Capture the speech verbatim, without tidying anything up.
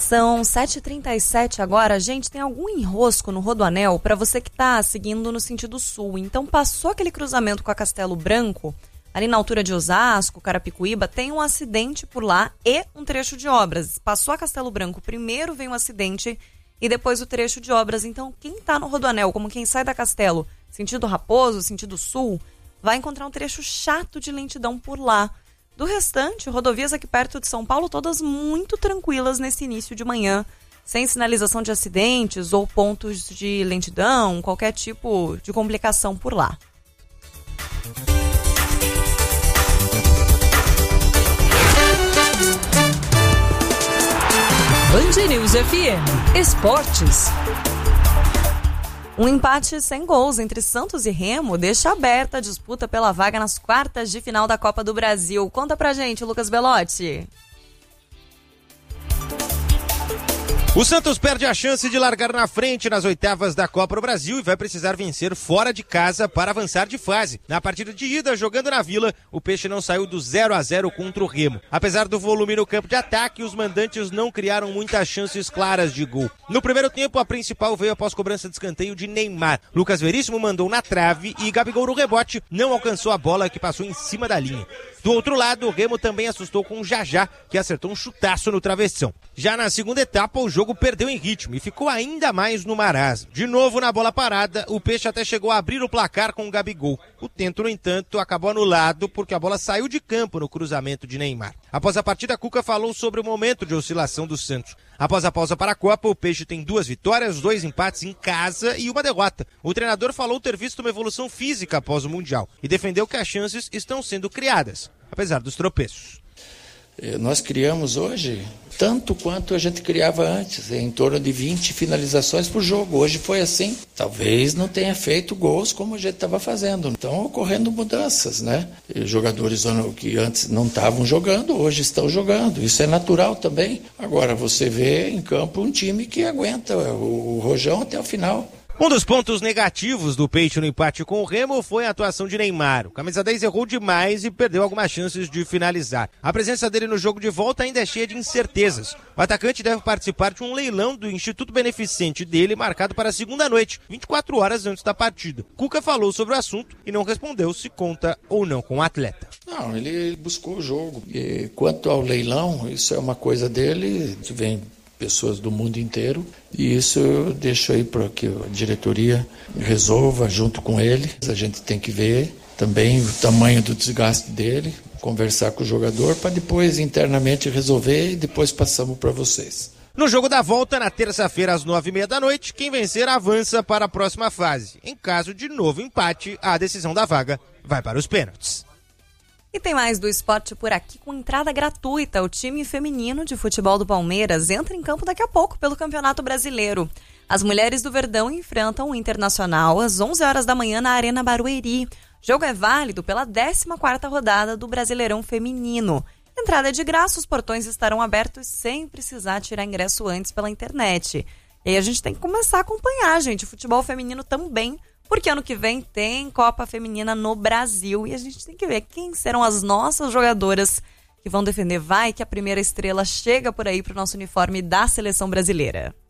São sete e trinta e sete agora. Gente, tem algum enrosco no Rodoanel para você que está seguindo no sentido sul. Então, passou aquele cruzamento com a Castelo Branco, ali na altura de Osasco, Carapicuíba, tem um acidente por lá e um trecho de obras. Passou a Castelo Branco, primeiro vem um acidente e depois o trecho de obras. Então, quem está no Rodoanel, como quem sai da Castelo, sentido Raposo, sentido sul, vai encontrar um trecho chato de lentidão por lá. Do restante, rodovias aqui perto de São Paulo, todas muito tranquilas nesse início de manhã, sem sinalização de acidentes ou pontos de lentidão, qualquer tipo de complicação por lá. Band News F M Esportes. Um empate sem gols entre Santos e Remo deixa aberta a disputa pela vaga nas quartas de final da Copa do Brasil. Conta pra gente, Lucas Belotti. O Santos perde a chance de largar na frente nas oitavas da Copa do Brasil e vai precisar vencer fora de casa para avançar de fase. Na partida de ida, jogando na Vila, o Peixe não saiu do zero a zero contra o Remo. Apesar do volume no campo de ataque, os mandantes não criaram muitas chances claras de gol. No primeiro tempo, a principal veio após cobrança de escanteio de Neymar. Lucas Veríssimo mandou na trave e Gabigol no rebote não alcançou a bola que passou em cima da linha. Do outro lado, o Remo também assustou com o Jajá, que acertou um chutaço no travessão. Já na segunda etapa, o jogo perdeu em ritmo e ficou ainda mais no marasmo. De novo na bola parada, o Peixe até chegou a abrir o placar com o Gabigol. O tento, no entanto, acabou anulado porque a bola saiu de campo no cruzamento de Neymar. Após a partida, Cuca falou sobre o momento de oscilação do Santos. Após a pausa para a Copa, o Peixe tem duas vitórias, dois empates em casa e uma derrota. O treinador falou ter visto uma evolução física após o Mundial e defendeu que as chances estão sendo criadas, apesar dos tropeços. Nós criamos hoje tanto quanto a gente criava antes, em torno de vinte finalizações por jogo. Hoje foi assim. Talvez não tenha feito gols como a gente estava fazendo. Estão ocorrendo mudanças, né? Jogadores que antes não estavam jogando, hoje estão jogando. Isso é natural também. Agora você vê em campo um time que aguenta o rojão até o final. Um dos pontos negativos do Peixe no empate com o Remo foi a atuação de Neymar. O camisa dez errou demais e perdeu algumas chances de finalizar. A presença dele no jogo de volta ainda é cheia de incertezas. O atacante deve participar de um leilão do Instituto Beneficente dele, marcado para a segunda noite, vinte e quatro horas antes da partida. Cuca falou sobre o assunto e não respondeu se conta ou não com o atleta. Não, ele buscou o jogo. E quanto ao leilão, isso é uma coisa dele, vem pessoas do mundo inteiro, e isso eu deixo aí para que a diretoria resolva junto com ele. A gente tem que ver também o tamanho do desgaste dele, conversar com o jogador para depois internamente resolver e depois passamos para vocês. No jogo da volta, na terça-feira às nove e meia da noite, quem vencer avança para a próxima fase. Em caso de novo empate, a decisão da vaga vai para os pênaltis. E tem mais do esporte por aqui com entrada gratuita. O time feminino de futebol do Palmeiras entra em campo daqui a pouco pelo Campeonato Brasileiro. As mulheres do Verdão enfrentam o Internacional às onze horas da manhã na Arena Barueri. O jogo é válido pela décima quarta rodada do Brasileirão Feminino. Entrada é de graça, os portões estarão abertos sem precisar tirar ingresso antes pela internet. E aí a gente tem que começar a acompanhar, gente, o futebol feminino também, porque ano que vem tem Copa Feminina no Brasil e a gente tem que ver quem serão as nossas jogadoras que vão defender. Vai que a primeira estrela chega por aí para o nosso uniforme da seleção brasileira.